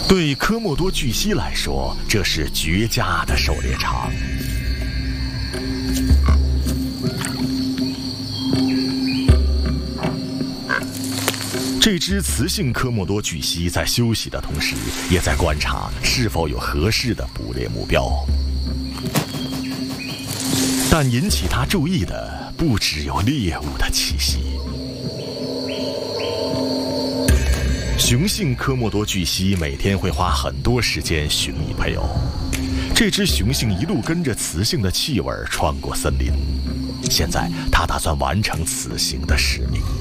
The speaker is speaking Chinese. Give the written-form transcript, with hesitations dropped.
对科莫多巨蜥来说，这是绝佳的狩猎场。这只雌性科莫多巨蜥在休息的同时，也在观察是否有合适的捕猎目标。但引起它注意的不只有猎物的气息。雄性科莫多巨蜥每天会花很多时间寻觅配偶。这只雄性一路跟着雌性的气味穿过森林，现在它打算完成此行的使命。